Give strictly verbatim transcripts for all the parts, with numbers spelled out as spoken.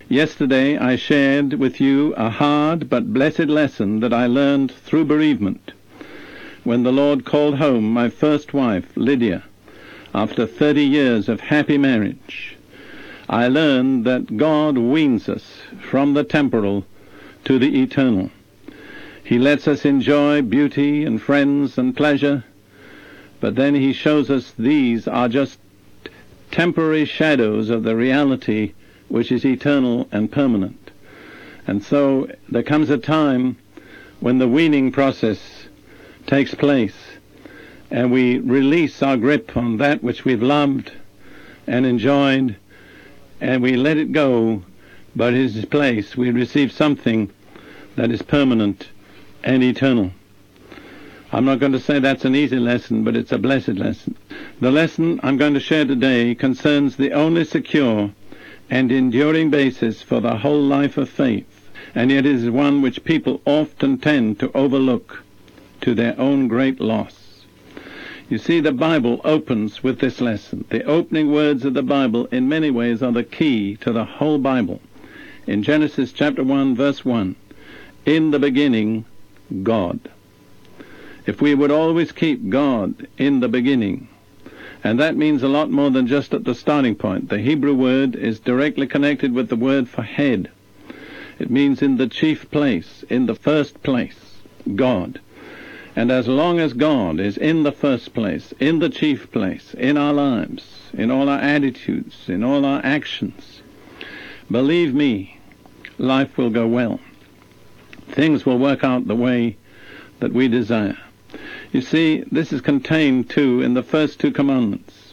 Yesterday I shared with you a hard but blessed lesson that I learned through bereavement, when the Lord called home my first wife, Lydia, after thirty years of happy marriage. I learned that God weans us from the temporal to the eternal. He lets us enjoy beauty and friends and pleasure, but then he shows us these are just temporary shadows of the reality which is eternal and permanent. And so there comes a time when the weaning process takes place, and we release our grip on that which we've loved and enjoyed, and we let it go, but in its place we receive something that is permanent and eternal. I'm not going to say that's an easy lesson, but it's a blessed lesson. The lesson I'm going to share today concerns the only secure and enduring basis for the whole life of faith, and yet it is one which people often tend to overlook to their own great loss. You see, the Bible opens with this lesson. The opening words of the Bible in many ways are the key to the whole Bible. In Genesis chapter one, verse one, in the beginning, God. If we would always keep God in the beginning, and that means a lot more than just at the starting point. The Hebrew word is directly connected with the word for head. It means in the chief place, in the first place, God. And as long as God is in the first place, in the chief place, in our lives, in all our attitudes, in all our actions, believe me, life will go well. Things will work out the way that we desire. You see, this is contained, too, in the first two commandments.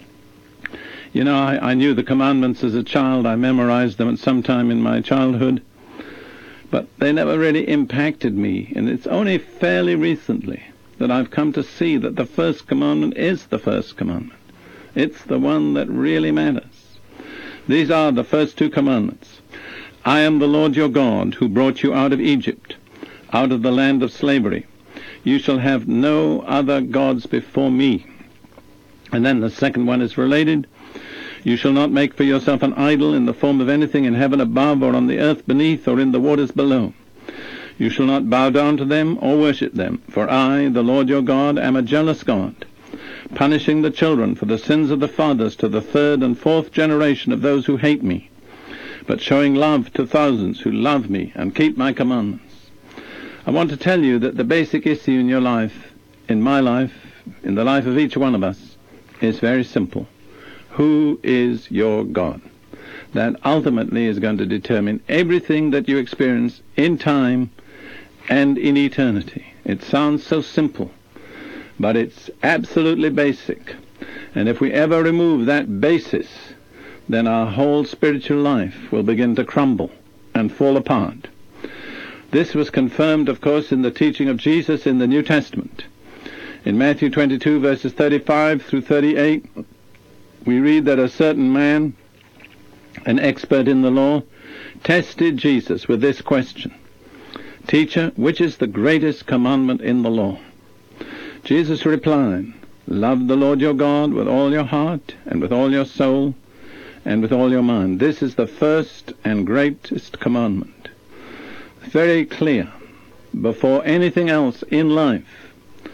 You know, I, I knew the commandments as a child. I memorized them at some time in my childhood. But they never really impacted me. And it's only fairly recently that I've come to see that the first commandment is the first commandment. It's the one that really matters. These are the first two commandments. I am the Lord your God who brought you out of Egypt, out of the land of slavery. You shall have no other gods before me. And then the second one is related. You shall not make for yourself an idol in the form of anything in heaven above, or on the earth beneath, or in the waters below. You shall not bow down to them or worship them. For I, the Lord your God, am a jealous God, punishing the children for the sins of the fathers to the third and fourth generation of those who hate me, but showing love to thousands who love me and keep my commandments. I want to tell you that the basic issue in your life, in my life, in the life of each one of us, is very simple. Who is your God? That ultimately is going to determine everything that you experience in time and in eternity. It sounds so simple, but it's absolutely basic. And if we ever remove that basis, then our whole spiritual life will begin to crumble and fall apart. This was confirmed, of course, in the teaching of Jesus in the New Testament. In Matthew twenty-two, verses thirty-five through thirty-eight, we read that a certain man, an expert in the law, tested Jesus with this question: Teacher, which is the greatest commandment in the law? Jesus replied, Love the Lord your God with all your heart, and with all your soul, and with all your mind. This is the first and greatest commandment. Very clear. Before anything else in life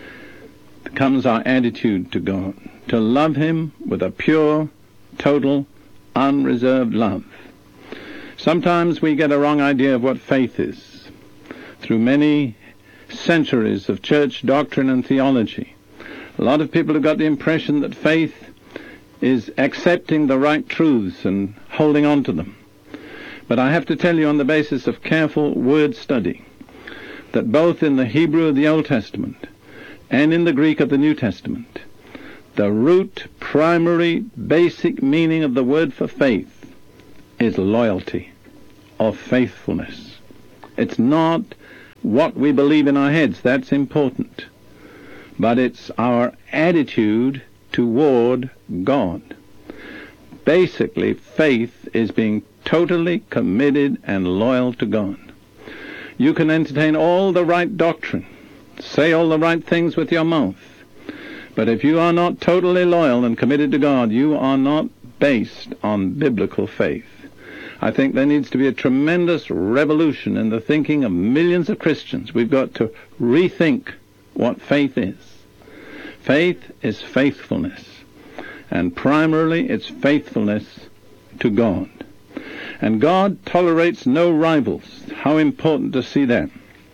comes our attitude to God, to love him with a pure, total, unreserved love. Sometimes we get a wrong idea of what faith is. Through many centuries of church doctrine and theology, a lot of people have got the impression that faith is accepting the right truths and holding on to them. But I have to tell you, on the basis of careful word study, that both in the Hebrew of the Old Testament and in the Greek of the New Testament, the root, primary, basic meaning of the word for faith is loyalty or faithfulness. It's not what we believe in our heads. That's important. But it's our attitude toward God. Basically, faith is being totally committed and loyal to God. You can entertain all the right doctrine, say all the right things with your mouth, but if you are not totally loyal and committed to God, you are not based on biblical faith. I think there needs to be a tremendous revolution in the thinking of millions of Christians. We've got to rethink what faith is. Faith is faithfulness, and primarily it's faithfulness to God. And God tolerates no rivals. How important to see that.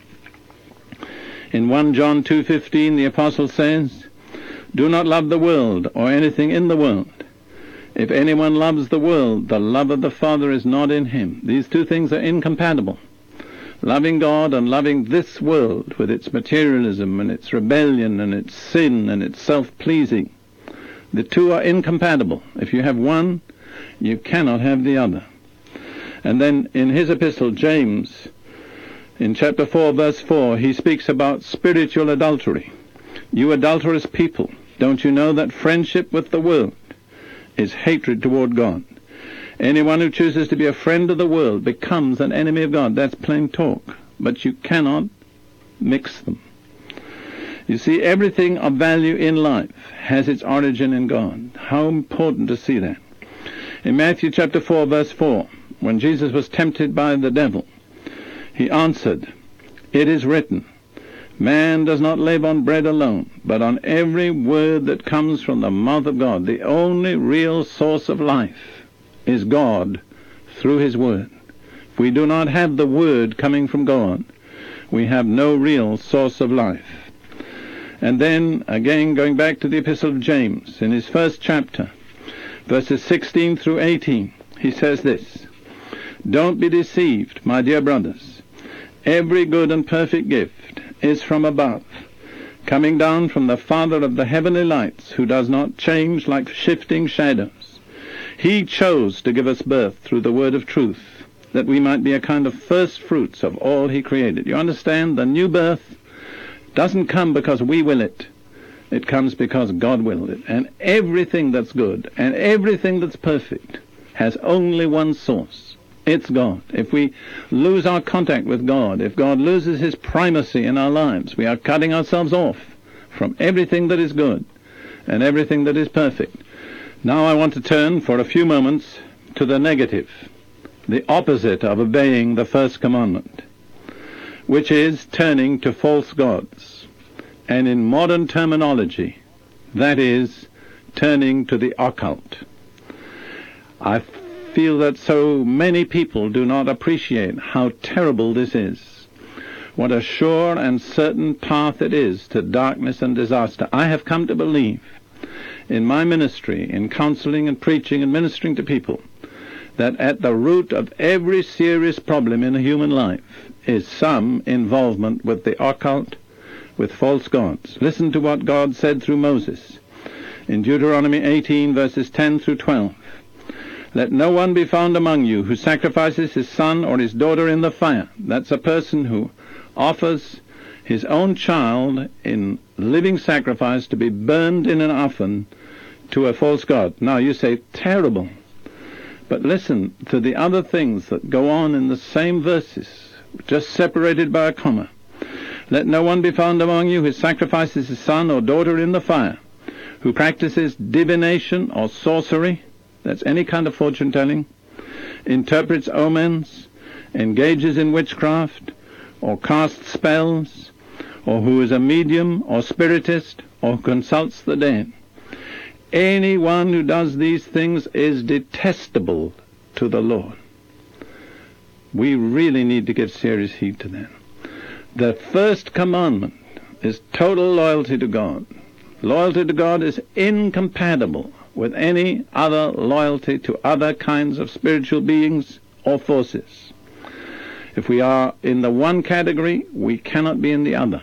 In First John two fifteen, the apostle says, "Do not love the world or anything in the world. If anyone loves the world, the love of the Father is not in him." These two things are incompatible. Loving God and loving this world with its materialism and its rebellion and its sin and its self-pleasing. The two are incompatible. If you have one, you cannot have the other. And then in his epistle, James, in chapter four, verse four, he speaks about spiritual adultery. "You adulterous people, don't you know that friendship with the world is hatred toward God? Anyone who chooses to be a friend of the world becomes an enemy of God." That's plain talk. But you cannot mix them. You see, everything of value in life has its origin in God. How important to see that. In Matthew chapter four, verse four, when Jesus was tempted by the devil, he answered, "It is written, man does not live on bread alone, but on every word that comes from the mouth of God." The only real source of life is God through his word. If we do not have the word coming from God, we have no real source of life. And then, again, going back to the epistle of James, in his first chapter, verses sixteen through eighteen, he says this, "Don't be deceived, my dear brothers. Every good and perfect gift is from above, coming down from the Father of the heavenly lights, who does not change like shifting shadows. He chose to give us birth through the word of truth, that we might be a kind of first fruits of all he created." You understand? The new birth doesn't come because we will it. It comes because God willed it. And everything that's good and everything that's perfect has only one source. It's God. If we lose our contact with God, if God loses his primacy in our lives, we are cutting ourselves off from everything that is good and everything that is perfect. Now I want to turn for a few moments to the negative, the opposite of obeying the first commandment, which is turning to false gods. And in modern terminology, that is turning to the occult. I feel that so many people do not appreciate how terrible this is. What a sure and certain path it is to darkness and disaster. I have come to believe in my ministry, in counseling and preaching and ministering to people, that at the root of every serious problem in a human life is some involvement with the occult, with false gods. Listen to what God said through Moses in Deuteronomy eighteen, verses ten through twelve. "Let no one be found among you who sacrifices his son or his daughter in the fire." That's a person who offers his own child in living sacrifice to be burned in an oven to a false god. Now you say, terrible. But listen to the other things that go on in the same verses, just separated by a comma. "Let no one be found among you who sacrifices his son or daughter in the fire, who practices divination or sorcery," that's any kind of fortune-telling, "interprets omens, engages in witchcraft, or casts spells, or who is a medium or spiritist, or consults the dead. Anyone who does these things is detestable to the Lord." We really need to give serious heed to that. The first commandment is total loyalty to God. Loyalty to God is incompatible with any other loyalty to other kinds of spiritual beings or forces. If we are in the one category, we cannot be in the other.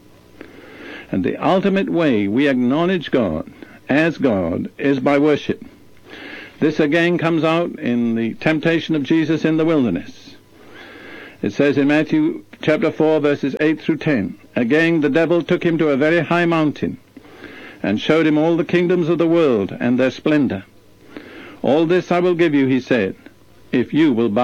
And the ultimate way we acknowledge God as God is by worship. This again comes out in the temptation of Jesus in the wilderness. It says in Matthew chapter four, verses eight through ten, "Again the devil took him to a very high mountain, and showed him all the kingdoms of the world and their splendor. 'All this I will give you,' he said, 'if you will bow